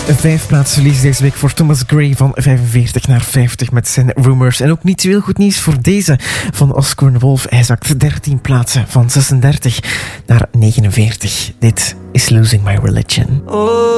5 plaatsen verlies deze week voor Thomas Gray van 45 naar 50 met zijn Rumors. En ook niet heel goed nieuws voor deze van Oscar Wolf. Hij zakt 13 plaatsen van 36 naar 49. Dit is Losing My Religion.